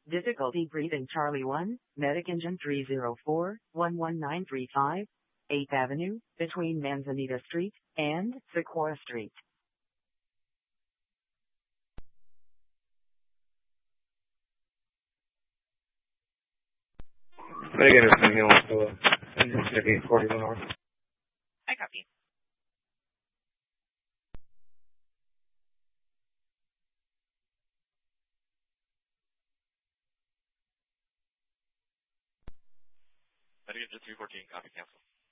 Difficulty breathing Charlie 1, Medic Engine 304, 11935, 8th Avenue, between Manzanita Street and Sequoia Street. Medic Anderson Hill, engine check 841 north. I copy. Medic Engine 314, copy, cancel.